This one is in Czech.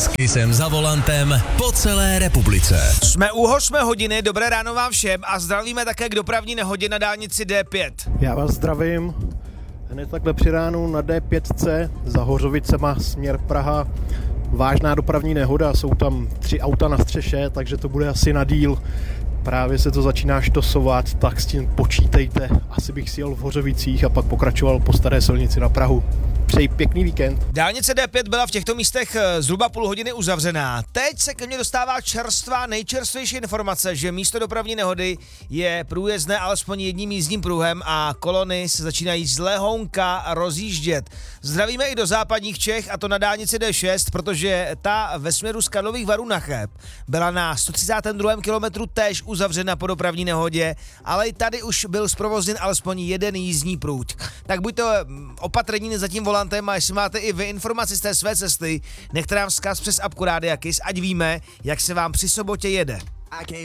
S Kissem za volantem po celé republice. Jsme u 8 hodiny, dobré ráno vám všem a zdravíme také k dopravní nehodě na dálnici D5. Já vás zdravím. Hned takhle při ránu na D5 za Hořovicema směr Praha. Vážná dopravní nehoda, jsou tam 3 auta na střeše, takže to bude asi na díl. Právě se to začíná štosovat, tak s tím počítejte. Asi bych si jel v Hořovicích a pak pokračoval po staré silnici na Prahu. Přeji pěkný víkend. Dálnice D5 byla v těchto místech zhruba půl hodiny uzavřená. Teď se ke mně dostává nejčerstvější informace, že místo dopravní nehody je průjezdné alespoň jedním jízdním pruhem a kolony se začínají z Lehounka rozjíždět. Zdravíme i do západních Čech, a to na dálnici D6, protože ta ve směru z Karlových Varů na Cheb byla na 132. kilometru též uzavřena po dopravní nehodě, ale i tady už byl zprovozněn alespoň jeden jízdní pruh. Tak buďte opatrní za tím volantem a jestli máte i vy informaci z té své cesty, nechte nám vzkaz přes apku Rádia Kiss, ať víme, jak se vám při sobotě jede.